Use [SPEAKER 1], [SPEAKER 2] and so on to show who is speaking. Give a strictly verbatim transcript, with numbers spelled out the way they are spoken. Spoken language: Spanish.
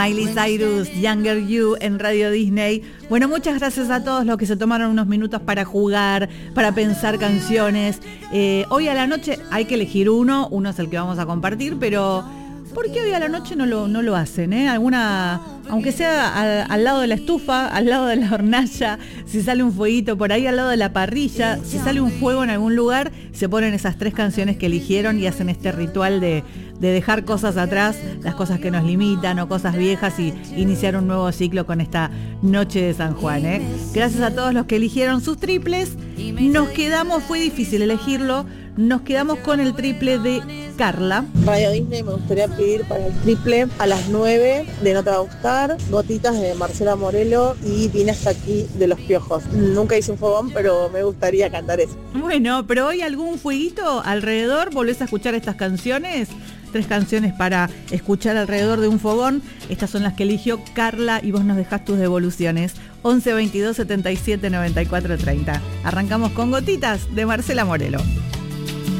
[SPEAKER 1] Miley Cyrus, Younger You en Radio Disney. Bueno, muchas gracias a todos los que se tomaron unos minutos para jugar, para pensar canciones. Eh, hoy a la noche hay que elegir uno, uno es el que vamos a compartir, pero ¿por qué hoy a la noche no lo, no lo hacen? Eh? Alguna, aunque sea al, al lado de la estufa, al lado de la hornalla, si sale un fueguito por ahí al lado de la parrilla, si sale un fuego en algún lugar, se ponen esas tres canciones que eligieron y hacen este ritual de, de dejar cosas atrás, las cosas que nos limitan o cosas viejas, y iniciar un nuevo ciclo con esta noche de San Juan. ¿eh? Gracias a todos los que eligieron sus triples. Nos quedamos, fue difícil elegirlo, nos quedamos con el triple de Carla.
[SPEAKER 2] Radio Disney, me gustaría pedir para el triple a las nueve de No Te Va a Gustar, Gotitas de Marcela Morelo y Vine Hasta Aquí de Los Piojos. Nunca hice un fogón, pero me gustaría cantar eso.
[SPEAKER 1] Bueno, pero hoy algún fueguito alrededor, ¿volvés a escuchar estas canciones? Tres canciones para escuchar alrededor de un fogón. Estas son las que eligió Carla y vos nos dejás tus devoluciones. once veintidós setenta y siete noventa y cuatro treinta. Arrancamos con Gotitas de Marcela Morelo.